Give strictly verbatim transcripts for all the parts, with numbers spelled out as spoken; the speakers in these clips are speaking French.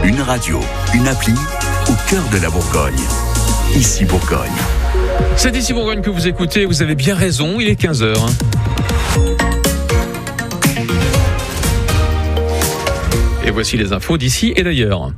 Une radio, une appli au cœur de la Bourgogne. Ici Bourgogne. C'est d'ici Bourgogne que vous écoutez, vous avez bien raison, il est quinze heures. Et voici les infos d'ici et d'ailleurs.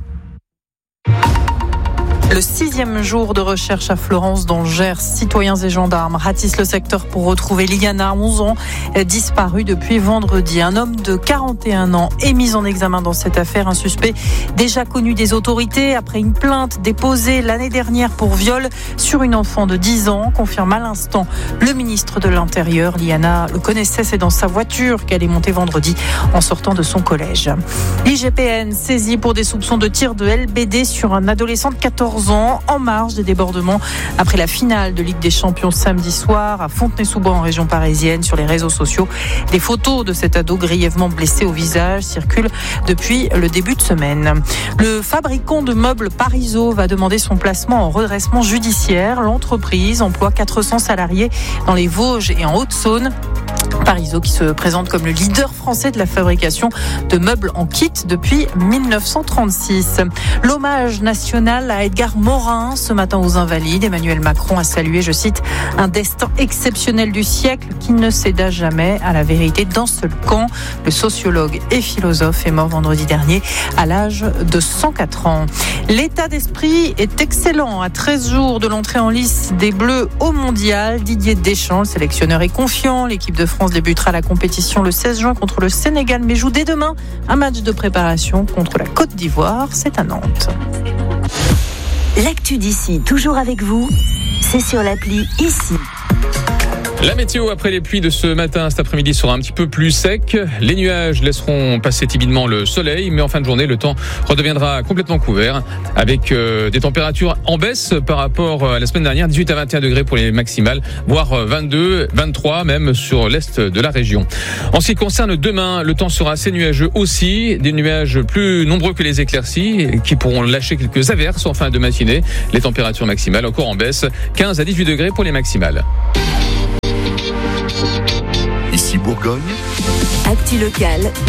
Le sixième jour de recherche à Florence dans le Gers, citoyens et gendarmes ratissent le secteur pour retrouver Liana, onze ans, disparue depuis vendredi. Un homme de quarante et un ans est mis en examen dans cette affaire. Un suspect déjà connu des autorités après une plainte déposée l'année dernière pour viol sur une enfant de dix ans, confirme à l'instant le ministre de l'Intérieur. Liana le connaissait, c'est dans sa voiture qu'elle est montée vendredi en sortant de son collège. L'I G P N saisi pour des soupçons de tir de L B D sur un adolescent de quatorze ans en marge des débordements après la finale de Ligue des Champions samedi soir à Fontenay-sous-Bois en région parisienne. Sur les réseaux sociaux, des photos de cet ado grièvement blessé au visage circulent depuis le début de semaine. Le fabricant de meubles Parizeau va demander son placement en redressement judiciaire. L'entreprise emploie quatre cents salariés dans les Vosges et en Haute-Saône. Parizeau qui se présente comme le leader français de la fabrication de meubles en kit depuis dix-neuf cent trente-six. L'hommage national à Edgar Morin ce matin aux Invalides. Emmanuel Macron a salué, je cite, un destin exceptionnel du siècle qui ne céda jamais à la vérité d'un seul camp. Le sociologue et philosophe est mort vendredi dernier à l'âge de cent quatre ans. L'état d'esprit est excellent à treize jours de l'entrée en lice des Bleus au Mondial. Didier Deschamps, le sélectionneur, est confiant. L'équipe de France débutera la compétition le seize juin contre le Sénégal, mais joue dès demain un match de préparation contre la Côte d'Ivoire. C'est à Nantes. L'actu d'ici, toujours avec vous, c'est sur l'appli Ici. La météo après les pluies de ce matin, cet après-midi sera un petit peu plus sec. Les nuages laisseront passer timidement le soleil, mais en fin de journée, le temps redeviendra complètement couvert avec euh, des températures en baisse par rapport à la semaine dernière, dix-huit à vingt et un degrés pour les maximales, voire vingt-deux, vingt-trois même sur l'est de la région. En ce qui concerne demain, le temps sera assez nuageux aussi, des nuages plus nombreux que les éclaircies qui pourront lâcher quelques averses en fin de matinée. Les températures maximales encore en baisse, quinze à dix-huit degrés pour les maximales. Ici Bourgogne. Actu locale,